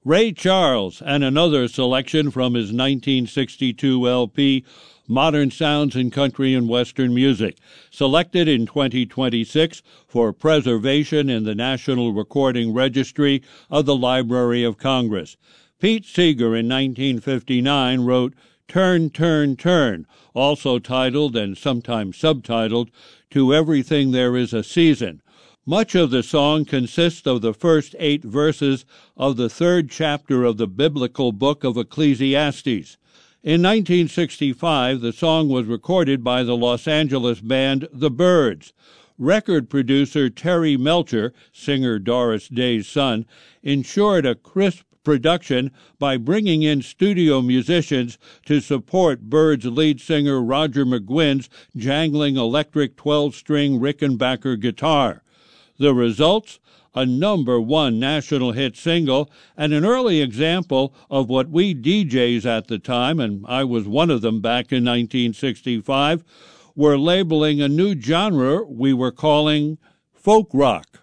Ray Charles, and another selection from his 1962 LP, Modern Sounds in Country and Western Music, selected in 2026 for preservation in the National Recording Registry of the Library of Congress. Pete Seeger in 1959 wrote Turn, Turn, Turn, also titled and sometimes subtitled To Everything There Is a Season. Much of the song consists of the first 8 verses of the 3rd chapter of the biblical book of Ecclesiastes. In 1965, the song was recorded by the Los Angeles band The Byrds. Record producer Terry Melcher, singer Doris Day's son, ensured a crisp production by bringing in studio musicians to support Byrds lead singer Roger McGuinn's jangling electric 12-string Rickenbacker guitar. The results? A #1 national hit single and an early example of what we DJs at the time, and I was one of them back in 1965, were labeling a new genre we were calling folk rock.